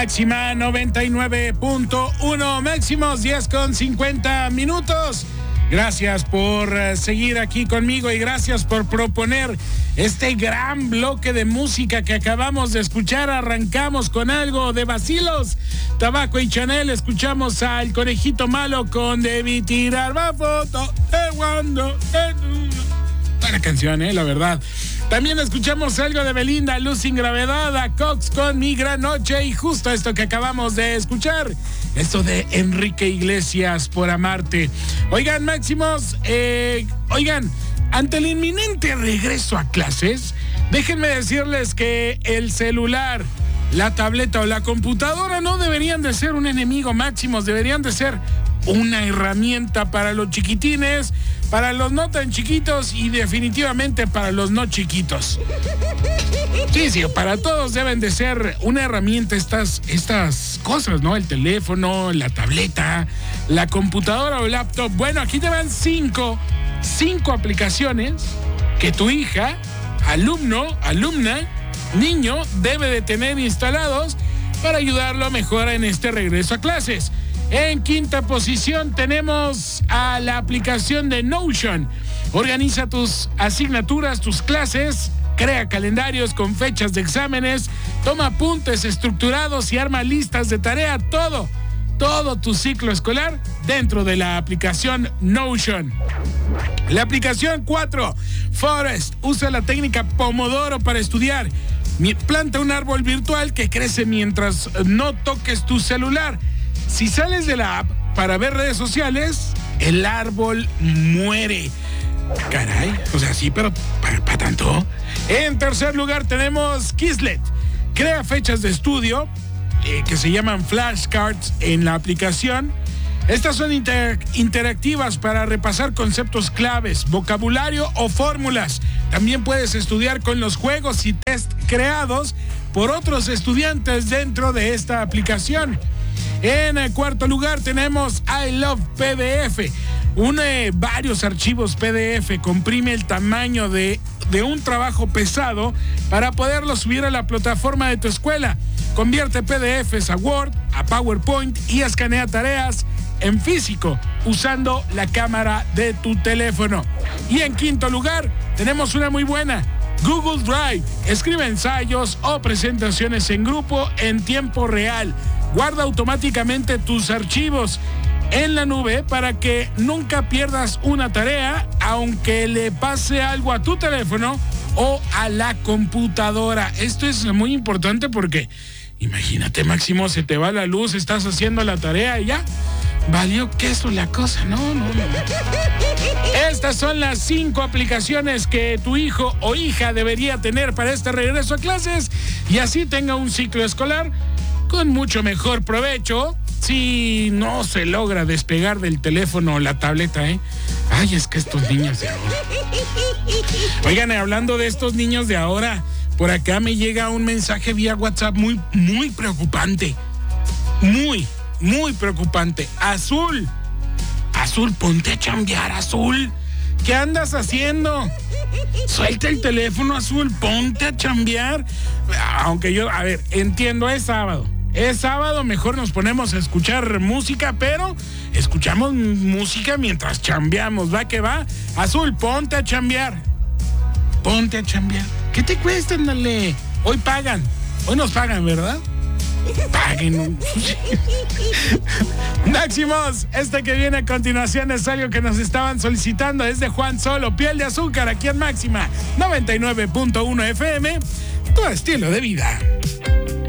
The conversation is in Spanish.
Máxima 99.1, máximos 10:50. Gracias por seguir aquí conmigo y gracias por proponer este gran bloque de música que acabamos de escuchar. Arrancamos con algo de Vacilos, Tabaco y Chanel. Escuchamos al Conejito Malo con Debí tirar la foto de cuando... Buena canción, la verdad. También escuchamos algo de Belinda, Luz sin Gravedad, a Cox con Mi Gran Noche y justo esto que acabamos de escuchar, esto de Enrique Iglesias, Por Amarte. Oigan, máximos, ante el inminente regreso a clases, déjenme decirles que el celular, la tableta o la computadora no deberían de ser un enemigo, máximos, deberían de ser una herramienta para los chiquitines, para los no tan chiquitos y definitivamente para los no chiquitos. Sí, para todos deben de ser una herramienta estas cosas, ¿no? El teléfono, la tableta, la computadora o laptop. Bueno, aquí te van cinco aplicaciones que tu hija, alumno, alumna, niño debe de tener instalados para ayudarlo a mejorar en este regreso a clases. En quinta posición tenemos a la aplicación de Notion. Organiza tus asignaturas, tus clases, crea calendarios con fechas de exámenes, toma apuntes estructurados y arma listas de tarea, todo tu ciclo escolar dentro de la aplicación Notion. La aplicación 4, Forest, usa la técnica Pomodoro para estudiar. Planta un árbol virtual que crece mientras no toques tu celular. Si sales de la app para ver redes sociales, el árbol muere. Caray, o sea, sí, pero ¿para tanto? En tercer lugar tenemos Quizlet. Crea fechas de estudio que se llaman flashcards en la aplicación. Estas son interactivas para repasar conceptos claves, vocabulario o fórmulas. También puedes estudiar con los juegos y test creados por otros estudiantes dentro de esta aplicación. En el cuarto lugar tenemos I Love PDF. Une varios archivos PDF, comprime el tamaño de un trabajo pesado para poderlo subir a la plataforma de tu escuela. Convierte PDFs a Word, a PowerPoint y escanea tareas en físico usando la cámara de tu teléfono. Y en quinto lugar tenemos una muy buena, Google Drive. Escribe ensayos o presentaciones en grupo en tiempo real. Guarda automáticamente tus archivos en la nube para que nunca pierdas una tarea, aunque le pase algo a tu teléfono o a la computadora. Esto es muy importante porque, imagínate, Máximo, se te va la luz, estás haciendo la tarea y ya valió queso la cosa. No. Estas son las 5 aplicaciones que tu hijo o hija debería tener para este regreso a clases y así tenga un ciclo escolar con mucho mejor provecho si no se logra despegar del teléfono o la tableta, Ay, es que estos niños de ahora. Oigan, hablando de estos niños de ahora, por acá me llega un mensaje vía WhatsApp muy preocupante. Muy preocupante. Azul, ponte a chambear, Azul. ¿Qué andas haciendo? Suelta el teléfono, Azul, ponte a chambear. Aunque yo, entiendo, es sábado, mejor nos ponemos a escuchar música, pero escuchamos música mientras chambeamos, va que va. Azul, ponte a chambear. ¿Qué te cuesta, ándale? Hoy nos pagan, ¿verdad? Paguen. Máximos, este que viene a continuación es algo que nos estaban solicitando, es de Juan Solo, Piel de Azúcar, aquí en Máxima 99.1 FM, tu estilo de vida.